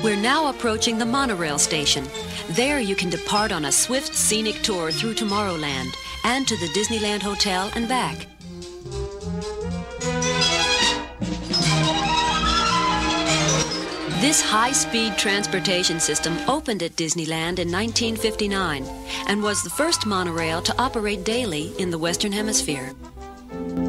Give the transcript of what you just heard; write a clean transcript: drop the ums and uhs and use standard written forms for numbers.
We're now approaching the monorail station. There you can depart on a swift scenic tour through Tomorrowland and to the Disneyland Hotel and back. This high-speed transportation system opened at Disneyland in 1959 and was the first monorail to operate daily in the Western Hemisphere.